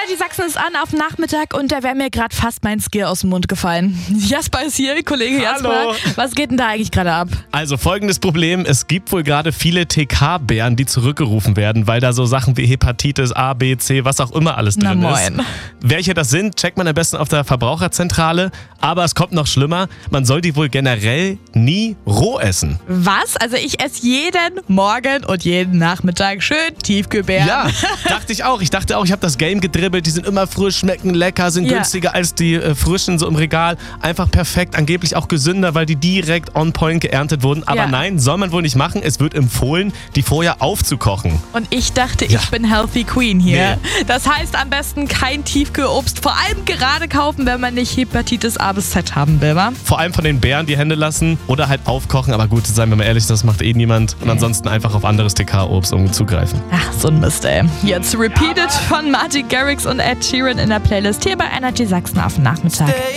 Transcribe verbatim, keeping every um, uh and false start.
Energy Sachsen ist an auf Nachmittag und da wäre mir gerade fast mein Skier aus dem Mund gefallen. Jasper ist hier, Kollege Jasper. Hallo. Was geht denn da eigentlich gerade ab? Also folgendes Problem, es gibt wohl gerade viele T K-Bären, die zurückgerufen werden, weil da so Sachen wie Hepatitis A, B, C, was auch immer alles drin Na ist. moin. Welche das sind, checkt man am besten auf der Verbraucherzentrale. Aber es kommt noch schlimmer, man soll die wohl generell nie roh essen. Was? Also ich esse jeden Morgen und jeden Nachmittag schön Tiefkühlbeeren. Ja, dachte ich auch. Ich dachte auch, ich habe das Game gedribbelt. Die sind immer frisch, schmecken lecker, sind Ja. günstiger als die äh, frischen so im Regal. Einfach perfekt, angeblich auch gesünder, weil die direkt on point geerntet wurden. Aber Ja. nein, soll man wohl nicht machen. Es wird empfohlen, die vorher aufzukochen. Und ich dachte, Ja. ich bin Healthy Queen hier. Nee. Das heißt am besten kein Tiefkühlobst, vor allem gerade kaufen, wenn man nicht Hepatitis A bis Z haben will, wa? Vor allem von den Bären die Hände lassen oder halt aufkochen. Aber gut, seien wir mal ehrlich, das macht eh niemand. Und ansonsten einfach auf anderes T K-Obst irgendwie zugreifen. Ach, so ein Mist, ey. Jetzt Repeated von Martin Garrix und Ed Sheeran in der Playlist hier bei Energy Sachsen auf den Nachmittag.